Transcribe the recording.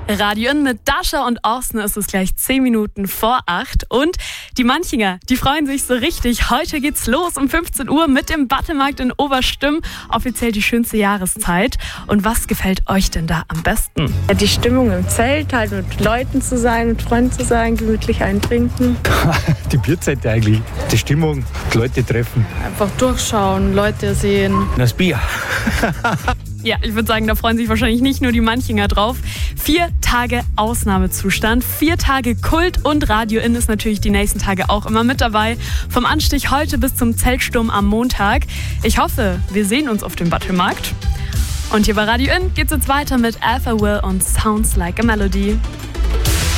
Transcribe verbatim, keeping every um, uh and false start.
Radio In mit Dasha und Orsten ist es gleich zehn Minuten vor acht. Und die Manchinger, die freuen sich so richtig. Heute geht's los um fünfzehn Uhr mit dem Battemarkt in Oberstimm. Offiziell die schönste Jahreszeit. Und was gefällt euch denn da am besten? Ja, die Stimmung im Zelt, halt mit Leuten zu sein, mit Freunden zu sein, gemütlich eintrinken. Die Bierzeit eigentlich, die Stimmung, die Leute treffen. Einfach durchschauen, Leute sehen. Das Bier. Ja, ich würde sagen, da freuen sich wahrscheinlich nicht nur die Manchinger drauf. Vier Tage Ausnahmezustand, vier Tage Kult und Radio In ist natürlich die nächsten Tage auch immer mit dabei. Vom Anstich heute bis zum Zeltsturm am Montag. Ich hoffe, wir sehen uns auf dem Battemarkt. Und hier bei Radio In geht's jetzt weiter mit Alpha Will und Sounds Like a Melody.